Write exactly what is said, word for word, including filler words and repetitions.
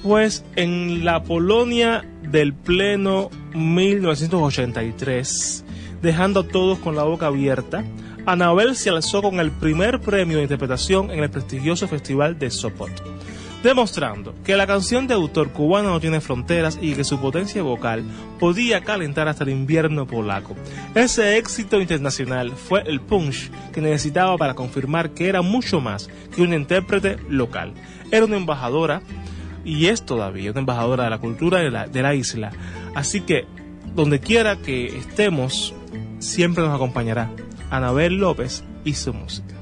Pues en la Polonia del pleno mil novecientos ochenta y tres, dejando a todos con la boca abierta, Anabel se alzó con el primer premio de interpretación en el prestigioso Festival de Sopot, demostrando que la canción de autor cubano no tiene fronteras y que su potencia vocal podía calentar hasta el invierno polaco. Ese éxito internacional fue el punch que necesitaba para confirmar que era mucho más que una intérprete local. Era una embajadora, y es todavía una embajadora de la cultura de la, de la isla. Así que, donde quiera que estemos, siempre nos acompañará Anabel López y su música.